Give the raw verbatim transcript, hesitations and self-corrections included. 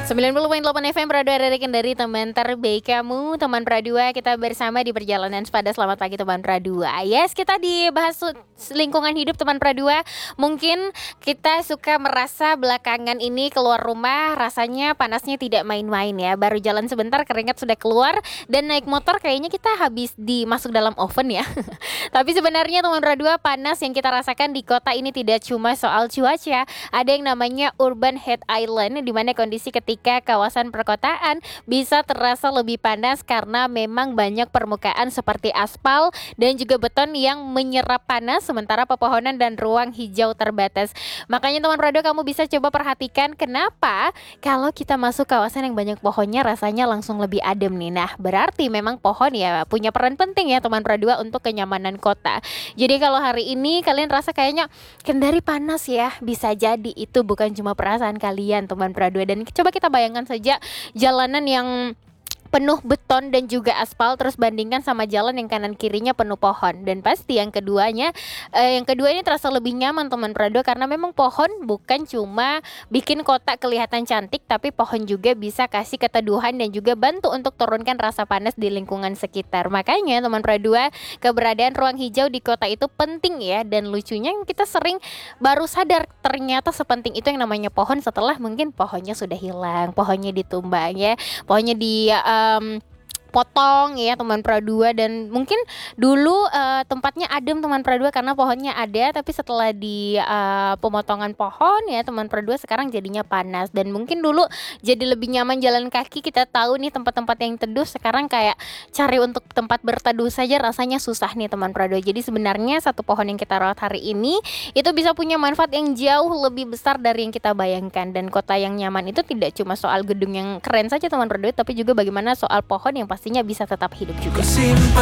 sembilan puluh koma delapan F M Pradua Rarikin dari teman terbaik kamu, teman Pradua. Kita bersama di perjalanan sepada. Selamat pagi teman Pradua. Yes, kita dibahas lingkungan hidup teman Pradua. Mungkin kita suka merasa belakangan ini keluar rumah rasanya panasnya tidak main-main ya. Baru jalan sebentar keringat sudah keluar, dan naik motor kayaknya kita habis dimasuk dalam oven ya. Tapi sebenarnya teman Pradua, panas yang kita rasakan di kota ini tidak cuma soal cuaca. Ada yang namanya urban heat island, di mana kondisi ketika kawasan perkotaan bisa terasa lebih panas karena memang banyak permukaan seperti aspal dan juga beton yang menyerap panas, sementara pepohonan dan ruang hijau terbatas. Makanya teman Pradua, kamu bisa coba perhatikan kenapa kalau kita masuk kawasan yang banyak pohonnya rasanya langsung lebih adem nih. Nah, berarti memang pohon ya punya peran penting ya teman Pradua untuk kenyamanan kota. Jadi kalau hari ini kalian rasa kayaknya Kendari panas ya, bisa jadi itu bukan cuma perasaan kalian teman Pradua. Dan coba kita bayangkan saja jalanan yang penuh beton dan juga aspal, terus bandingkan sama jalan yang kanan kirinya penuh pohon. Dan pasti yang keduanya eh, yang kedua ini terasa lebih nyaman teman Pradua, karena memang pohon bukan cuma bikin kota kelihatan cantik, tapi pohon juga bisa kasih keteduhan dan juga bantu untuk turunkan rasa panas di lingkungan sekitar. Makanya teman Pradua, keberadaan ruang hijau di kota itu penting ya. Dan lucunya kita sering baru sadar ternyata sepenting itu yang namanya pohon setelah mungkin pohonnya sudah hilang, pohonnya ditumbang ya, pohonnya di uh, um, potong ya teman Pradua. Dan mungkin dulu uh, tempatnya adem teman Pradua karena pohonnya ada, tapi setelah di uh, pemotongan pohon ya teman Pradua, sekarang jadinya panas. Dan mungkin dulu jadi lebih nyaman jalan kaki, kita tahu nih tempat-tempat yang teduh, sekarang kayak cari untuk tempat berteduh saja rasanya susah nih teman Pradua. Jadi sebenarnya satu pohon yang kita rawat hari ini itu bisa punya manfaat yang jauh lebih besar dari yang kita bayangkan. Dan kota yang nyaman itu tidak cuma soal gedung yang keren saja teman Pradua, tapi juga bagaimana soal pohon yang pasti pastinya bisa tetap hidup juga.